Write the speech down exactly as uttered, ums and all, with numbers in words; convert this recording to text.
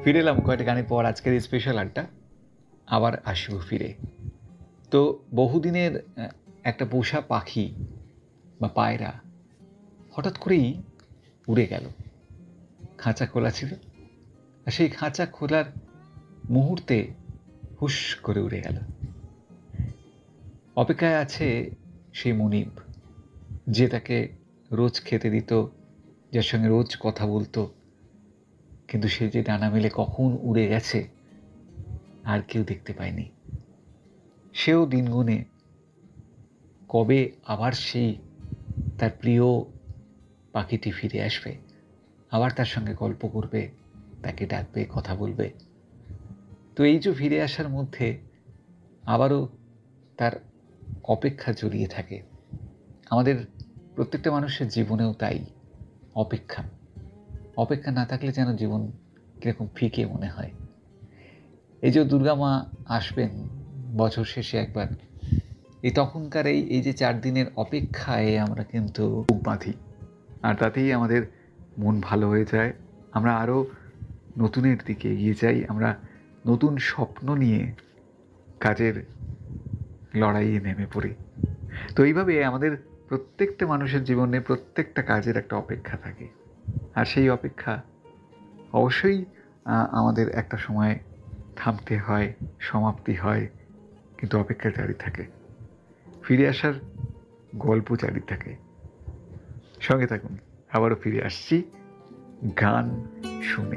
ফিরে এলাম কয়েকটা গানের পর আজকের এই স্পেশাল আড্ডা। আবার আসবো ফিরে। তো বহুদিনের একটা পোষা পাখি বা পায়রা হঠাৎ করেই উড়ে গেল। খাঁচা খোলা ছিল, আর সেই খাঁচা খোলার মুহূর্তে হুশ করে উড়ে গেল। অপেক্ষায় আছে সেই মনিব, যে তাকে রোজ খেতে দিত, যার সঙ্গে রোজ কথা বলতো, কিন্তু সে যে ডানা মেলে কখন উড়ে গেছে আর কেউ দেখতে পায়নি। সেও দিন গুনে কবে আবার সেই তার প্রিয় পাখিটি ফিরে আসবে, আবার তার সঙ্গে গল্প করবে, তাকে ডাকবে, কথা বলবে। তো এই যে ফিরে আসার মধ্যে আবারও তার অপেক্ষা জড়িয়ে থাকে। আমাদের প্রত্যেকটা মানুষের জীবনেও তাই, অপেক্ষা। অপেক্ষা না থাকলে যেন জীবন কীরকম ফিকে মনে হয়। এই যে দুর্গা মা আসবেন বছর শেষে একবার, এই তখনকার এই এই যে চার দিনের অপেক্ষায় আমরা কিন্তু বুক বাঁধি, আর তাতেই আমাদের মন ভালো হয়ে যায়। আমরা আরও নতুনের দিকে এগিয়ে যাই, আমরা নতুন স্বপ্ন নিয়ে কাজের লড়াইয়ে নেমে পড়ি। তো এইভাবে আমাদের প্রত্যেকটা মানুষের জীবনে প্রত্যেকটা কাজের একটা অপেক্ষা থাকে, আর সেই অপেক্ষা অবশ্যই আমাদের একটা সময় থামতে হয়, সমাপ্তি হয়, কিন্তু অপেক্ষা জারি থাকে, ফিরে আসার গল্প জারি থাকে। সঙ্গে থাকুন, আবারও ফিরে আসছি গান